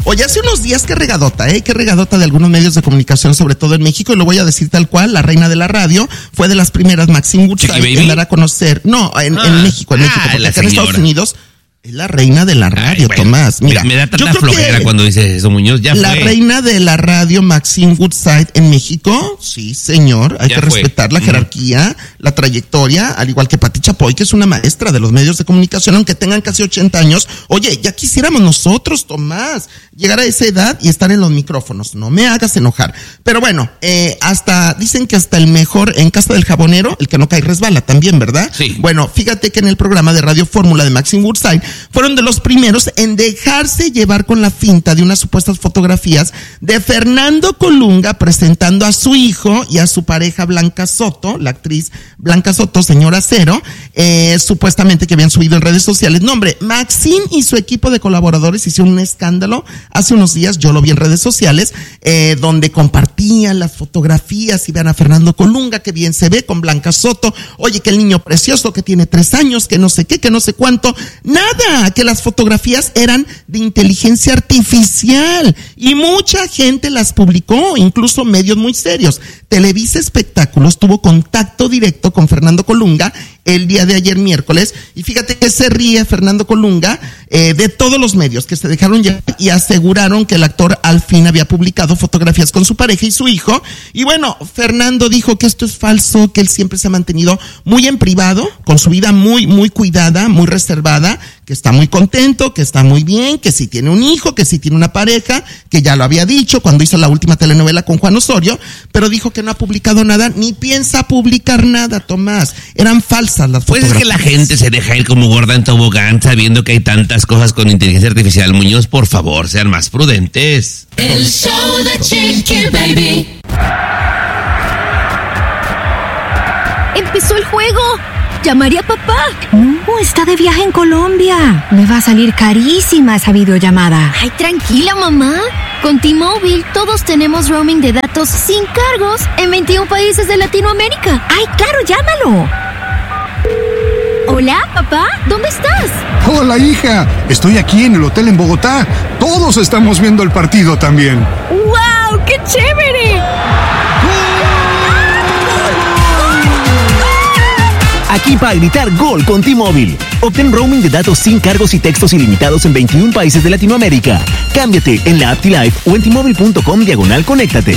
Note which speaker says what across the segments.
Speaker 1: Oye, hace unos días, qué regadota de algunos medios de comunicación, sobre todo en México, y lo voy a decir tal cual, la reina de la radio fue de las primeras, Maxine Woodside, en dar a conocer, en México, porque acá en Estados Unidos es la reina de la radio. Ay, bueno, Tomás. Mira,
Speaker 2: me da tanta flojera cuando dice eso, Muñoz. Ya
Speaker 1: la
Speaker 2: fue.
Speaker 1: Reina de la radio, Maxine Woodside, en México. Sí, señor. Hay que respetar la jerarquía, la trayectoria, al igual que Pati Chapoy, que es una maestra de los medios de comunicación, aunque tengan casi 80 años. Oye, ya quisiéramos nosotros, Tomás, llegar a esa edad y estar en los micrófonos. No me hagas enojar. Pero bueno, dicen que hasta el mejor en casa del jabonero, el que no cae resbala también, ¿verdad?
Speaker 2: Sí.
Speaker 1: Bueno, fíjate que en el programa de Radio Fórmula de Maxine Woodside fueron de los primeros en dejarse llevar con la finta de unas supuestas fotografías de Fernando Colunga presentando a su hijo y a su pareja Blanca Soto, la actriz Blanca Soto, señora Cero, supuestamente que habían subido en redes sociales. No, hombre, Maxine y su equipo de colaboradores hicieron un escándalo hace unos días, yo lo vi en redes sociales, donde compartían las fotografías y vean a Fernando Colunga, que bien se ve con Blanca Soto, oye, que el niño precioso que tiene 3 años, que no sé qué, que no sé cuánto, nada, que las fotografías eran de inteligencia artificial y mucha gente las publicó, incluso medios muy serios. Televisa Espectáculos tuvo contacto directo con Fernando Colunga el día de ayer miércoles y fíjate que se ríe Fernando Colunga de todos los medios que se dejaron llevar y aseguraron que el actor al fin había publicado fotografías con su pareja y su hijo. Y bueno, Fernando dijo que esto es falso, que él siempre se ha mantenido muy en privado, con su vida muy, muy cuidada, muy reservada, que está muy contento, que está muy bien, que sí tiene un hijo, que sí tiene una pareja, que ya lo había dicho cuando hizo la última telenovela con Juan Osorio, pero dijo que no ha publicado nada, ni piensa publicar nada, Tomás. Eran falsas las fotografías.
Speaker 2: Pues es que la gente se deja ir como gorda en tobogán sabiendo que hay tantas cosas con inteligencia artificial. Muñoz, por favor, sean más prudentes.
Speaker 3: El show de Chiqui Baby.
Speaker 4: ¡Empezó el juego! ¡Llamaré a papá!
Speaker 5: No, está de viaje en Colombia. Me va a salir carísima esa videollamada.
Speaker 4: Ay, tranquila, mamá. Con T-Mobile todos tenemos roaming de datos sin cargos en 21 países de Latinoamérica.
Speaker 5: ¡Ay, claro, llámalo!
Speaker 4: Hola, papá, ¿dónde estás?
Speaker 6: Hola, hija. Estoy aquí en el hotel en Bogotá. Todos estamos viendo el partido también.
Speaker 4: ¡Wow! ¡Qué chévere!
Speaker 7: Aquí para gritar gol con T-Mobile. Obtén roaming de datos sin cargos y textos ilimitados en 21 países de Latinoamérica. Cámbiate en la app T-Life o en T-Mobile.com/conéctate.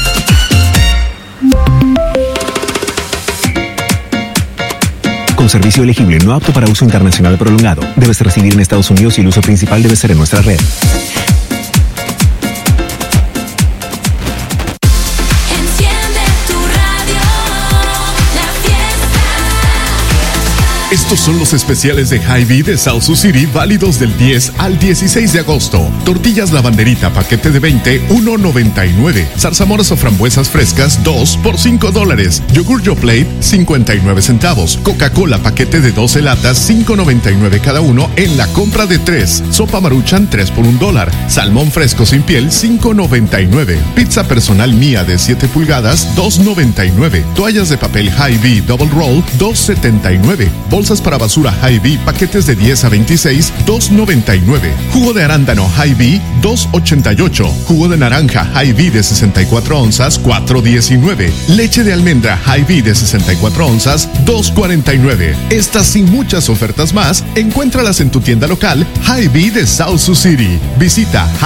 Speaker 7: Con servicio elegible no apto para uso internacional prolongado. Debes residir en Estados Unidos y el uso principal debe ser en nuestra red.
Speaker 8: Estos son los especiales de Hy-Vee de South Sioux City válidos del 10 al 16 de agosto. Tortillas La Banderita, paquete de 20, $1.99. Zarzamoras o frambuesas frescas, 2 por $5. Yogur Yoplait, 59 centavos. Coca-Cola, paquete de 12 latas, $5.99 cada uno en la compra de 3. Sopa Maruchan, 3 por $1. Salmón fresco sin piel, $5.99. Pizza personal mía de 7 pulgadas, $2.99. Toallas de papel Hy-Vee Double Roll, $2.79. Bolsas para basura Hy-Vee, paquetes de 10 a 26, $2.99. Jugo de arándano Hy-Vee, $2.88. Jugo de naranja Hy-Vee de 64 onzas, $4.19. Leche de almendra Hy-Vee de 64 onzas, $2.49. Estas y muchas ofertas más, encuéntralas en tu tienda local Hy-Vee de South Sioux City. Visita